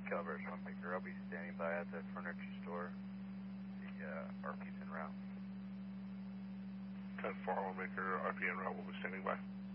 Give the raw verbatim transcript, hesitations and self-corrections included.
Calvert, Maker. I'll be standing by at the furniture store. The uh, R P's en route. ten four, Maker, R P en route. We'll be standing by.